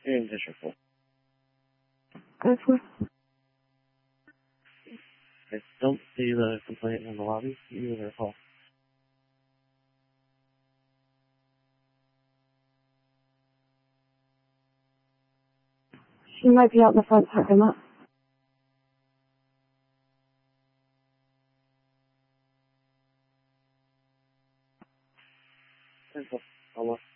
Very miserable. Okay. I don't see the complaint in the lobby. You give her a call. She might be out in the front parking lot. Thanks, I'll look.